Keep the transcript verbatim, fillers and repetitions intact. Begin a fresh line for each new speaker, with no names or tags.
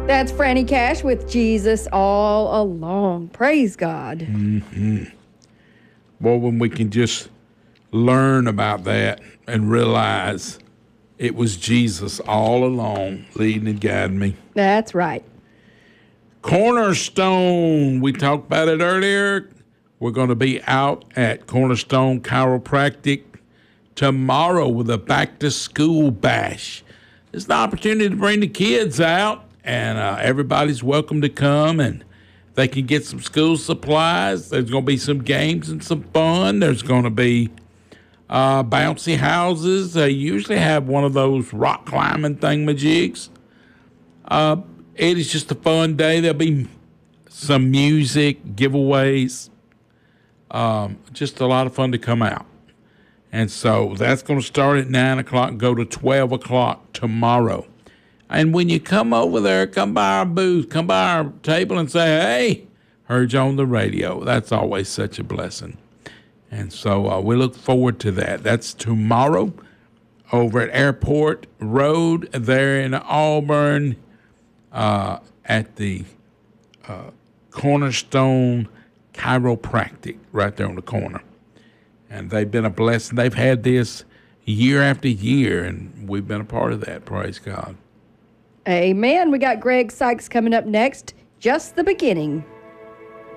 That's Franny Cash with Jesus All Along. Praise God.
Mm-hmm. Well, when we can just learn about that and realize it was Jesus all along leading and guiding me.
That's right.
Cornerstone, we talked about it earlier. We're going to be out at Cornerstone Chiropractic tomorrow with a back-to-school bash. It's an opportunity to bring the kids out, and uh, everybody's welcome to come, and they can get some school supplies. There's going to be some games and some fun. There's going to be uh, bouncy houses. They usually have one of those rock climbing thingamajigs. Uh, it is just a fun day. There'll be some music, giveaways, um, just a lot of fun to come out. And so that's going to start at nine o'clock and go to twelve o'clock tomorrow. And when you come over there, come by our booth, come by our table and say, hey, heard you on the radio. That's always such a blessing. And so uh, we look forward to that. That's tomorrow over at Airport Road there in Auburn uh, at the uh, Cornerstone Chiropractic right there on the corner. And they've been a blessing. They've had this year after year, and we've been a part of that. Praise God.
Amen. We got Greg Sykes coming up next. Just the beginning.